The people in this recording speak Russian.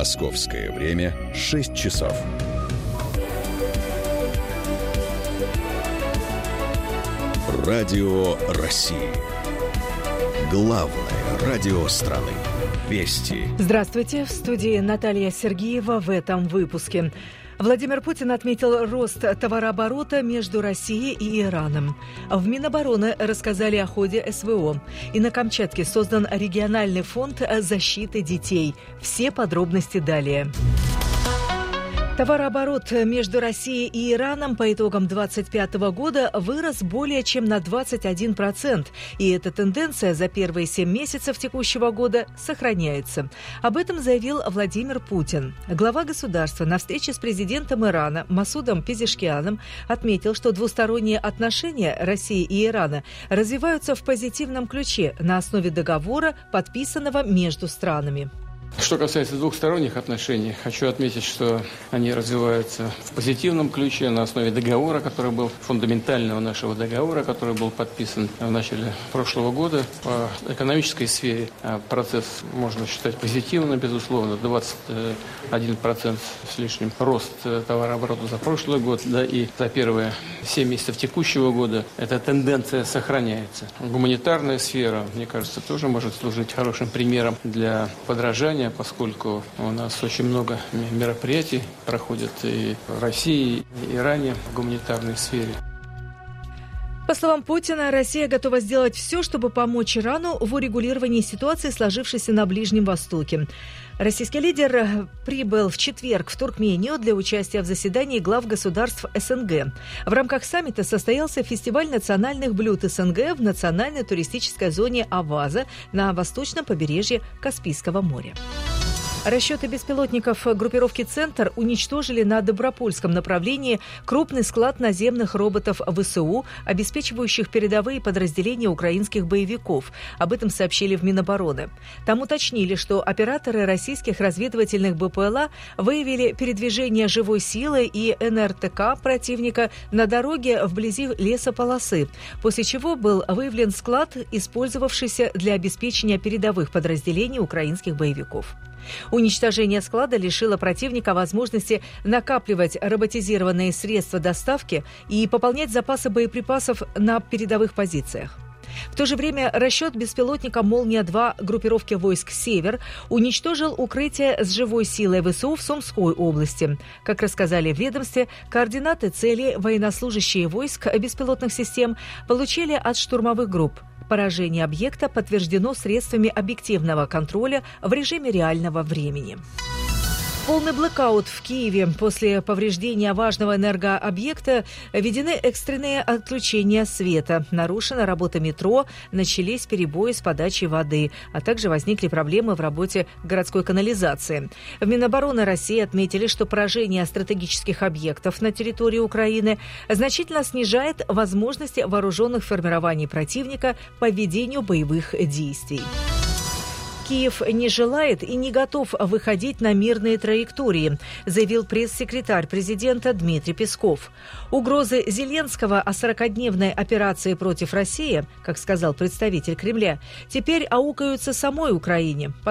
Московское время 6 часов. Радио России. Главное радио страны. Вести. Здравствуйте. В студии Наталья Сергеева в этом выпуске. Владимир Путин отметил рост товарооборота между Россией и Ираном. В Минобороны рассказали о ходе СВО. И на Камчатке создан региональный фонд защиты детей. Все подробности далее. Товарооборот между Россией и Ираном по итогам 2025 года вырос более чем на 21%. И эта тенденция за первые 7 месяцев текущего года сохраняется. Об этом заявил Владимир Путин. Глава государства на встрече с президентом Ирана Масудом Пезешкианом отметил, что двусторонние отношения России и Ирана развиваются в позитивном ключе на основе договора, подписанного между странами. Что касается двухсторонних отношений, хочу отметить, что они развиваются в позитивном ключе на основе договора, который был фундаментального нашего договора, который был подписан в начале прошлого года. По экономической сфере процесс можно считать позитивным, безусловно, 21% с лишним рост товарооборота за прошлый год, да, и за первые 7 месяцев текущего года эта тенденция сохраняется. Гуманитарная сфера, мне кажется, тоже может служить хорошим примером для подражания, поскольку у нас очень много мероприятий проходит и в России, и Иране в гуманитарной сфере. По словам Путина, Россия готова сделать все, чтобы помочь Ирану в урегулировании ситуации, сложившейся на Ближнем Востоке. Российский лидер прибыл в четверг в Туркмению для участия в заседании глав государств СНГ. В рамках саммита состоялся фестиваль национальных блюд СНГ в национальной туристической зоне Аваза на восточном побережье Каспийского моря. Расчеты беспилотников группировки «Центр» уничтожили на Добропольском направлении крупный склад наземных роботов ВСУ, обеспечивающих передовые подразделения украинских боевиков. Об этом сообщили в Минобороны. Там уточнили, что операторы российских разведывательных БПЛА выявили передвижение живой силы и НРТК противника на дороге вблизи лесополосы, после чего был выявлен склад, использовавшийся для обеспечения передовых подразделений украинских боевиков. Уничтожение склада лишило противника возможности накапливать роботизированные средства доставки и пополнять запасы боеприпасов на передовых позициях. В то же время расчет беспилотника «Молния-2» группировки войск «Север» уничтожил укрытие с живой силой ВСУ в Сумской области. Как рассказали в ведомстве, координаты цели военнослужащие войск беспилотных систем получили от штурмовых групп. Поражение объекта подтверждено средствами объективного контроля в режиме реального времени. Полный блэкаут в Киеве. После повреждения важного энергообъекта введены экстренные отключения света. Нарушена работа метро, начались перебои с подачей воды, а также возникли проблемы в работе городской канализации. В Минобороны России отметили, что поражение стратегических объектов на территории Украины значительно снижает возможности вооруженных формирований противника по ведению боевых действий. Киев не желает и не готов выходить на мирные траектории, заявил пресс-секретарь президента Дмитрий Песков. Угрозы Зеленского о 40-дневной операции против России, как сказал представитель Кремля, теперь аукаются самой Украине,